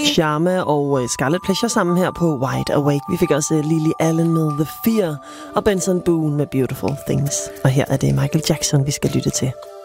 Sharma og Scarlet Pleasure sammen her på Wide Awake. Vi fik også Lily Allen med The Fear og Benson Boone med Beautiful Things. Og her er det Michael Jackson, vi skal lytte til.